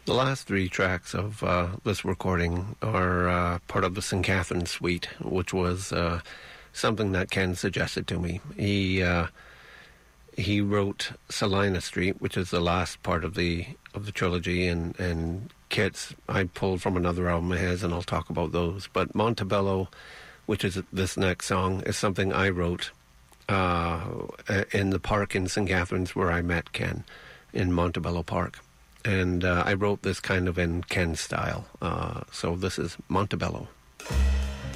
The last three tracks of this recording are part of the St. Catherine Suite, which was something that Ken suggested to me. He wrote Salina Street, which is the last part of the trilogy, and Kits I pulled from another album of his, and I'll talk about those. But Montebello, which is this next song, is something I wrote in the park in St. Catharines where I met Ken, in Montebello Park. And I wrote this kind of in Ken style. So this is Montebello.